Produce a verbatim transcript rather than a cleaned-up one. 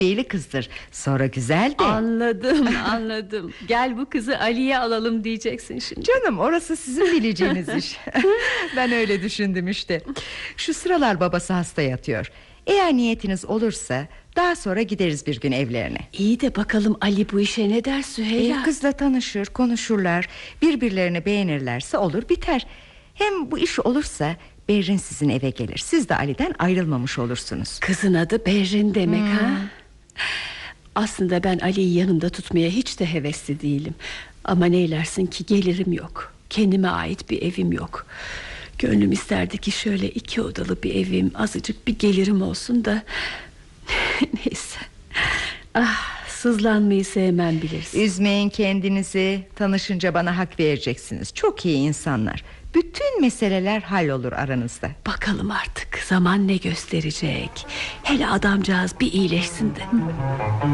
Beyli kızdır. Sonra güzel de. Anladım anladım. Gel bu kızı Ali'ye alalım diyeceksin şimdi. Canım, orası sizin bileceğiniz iş. Ben öyle düşündüm işte. Şu sıralar babası hasta yatıyor. Eğer niyetiniz olursa daha sonra gideriz bir gün evlerine. İyi de bakalım Ali bu işe ne der Süheyla? Ee, kızla tanışır, konuşurlar. Birbirlerini beğenirlerse olur biter. Hem bu iş olursa Berrin sizin eve gelir. Siz de Ali'den ayrılmamış olursunuz. Kızın adı Berrin demek hmm. ha? Aslında ben Ali'yi yanımda tutmaya hiç de hevesli değilim. Ama neylersin ki gelirim yok. Kendime ait bir evim yok. Gönlüm isterdi ki şöyle iki odalı bir evim, azıcık bir gelirim olsun da. Neyse. Ah, sızlanmayı sevmem bilirsin. Üzmeyin kendinizi. Tanışınca bana hak vereceksiniz. Çok iyi insanlar. Bütün meseleler hallolur aranızda. Bakalım artık zaman ne gösterecek. Hele adamcağız bir iyileşsin de.